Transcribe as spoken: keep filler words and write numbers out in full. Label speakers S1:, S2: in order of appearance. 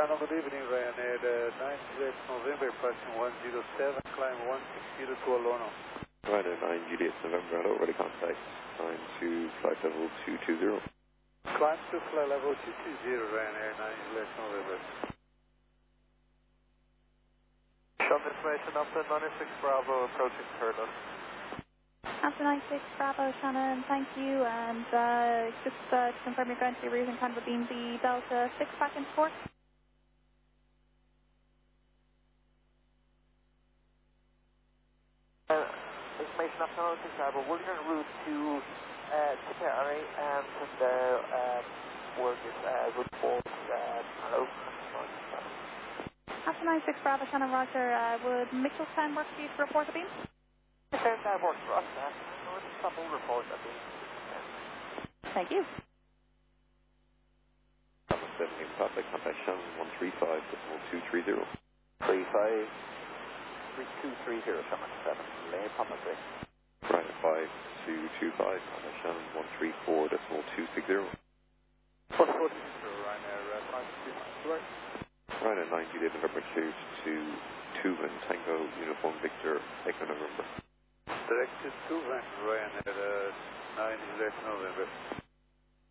S1: Channel, good evening, Ryanair. The nine Juliet November, passing one zero seven, climb one six zero to Olono.
S2: Ryanair nine Juliet November, hello, ready contact. Climb to flight level two two zero.
S1: Climb to flight level two two zero, Ryanair nine Juliet November.
S3: Short information of the nine six Bravo approaching Turtle.
S4: After nine six Bravo, Shannon, thank you. And uh, just uh, to confirm you're going to be route and Canada being the Delta six back into port.
S3: Uh, information of nine six Bravo, we're going to route to uh, Tipperary and from there um, we're just uh, route four, uh, hello.
S4: After nine six Bravo, Shannon, Roger, uh, would Mitchelstown work for you to report a beam?
S3: Okay, that works for us. Uh, no, it's a couple report that beam.
S4: Thank you.
S2: seventeen traffic, contact Shannon one three five, decimal two three zero.
S3: three five three two three zero, Shannon seven, Lane Papa three.
S2: Ryanair five two two five, contact Shannon one three four, decimal two six zero.
S1: four four zero, Ryanair five two nine.
S2: Ryanair nine Juliet November two to Tuvan, Tango, Uniform Victor, Echo November.
S1: Direct to Tuvan, Ryanair nine Juliet November.